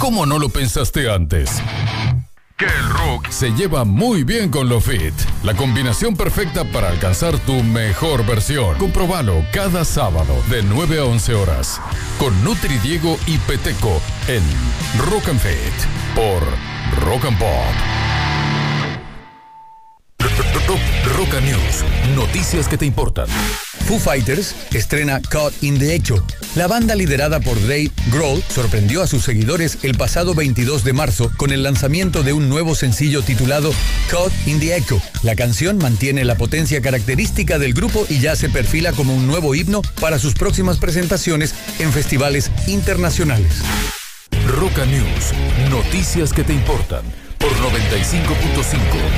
¿Cómo no lo pensaste antes? Que el rock se lleva muy bien con lo fit. La combinación perfecta para alcanzar tu mejor versión. Comprobalo cada sábado de 9 a 11 horas. Con Nutri Diego y Peteco en Rock and Fit. Por Rock and Pop. Rock News. Noticias que te importan. Foo Fighters estrena Caught in the Echo. La banda liderada por Dave Grohl sorprendió a sus seguidores el pasado 22 de marzo con el lanzamiento de un nuevo sencillo titulado Caught in the Echo. La canción mantiene la potencia característica del grupo y ya se perfila como un nuevo himno para sus próximas presentaciones en festivales internacionales. Rock News. Noticias que te importan por 95.5